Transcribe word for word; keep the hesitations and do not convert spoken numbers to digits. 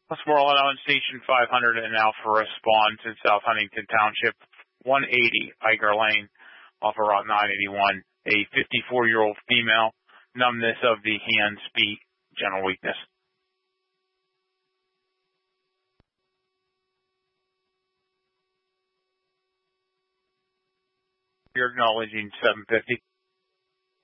Westmoreland on Station five hundred and Alpha response in South Huntington Township, one eighty Iger Lane, off of Route nine eighty-one. A fifty-four-year-old female, numbness of the hands, feet, general weakness. You're acknowledging seven fifty.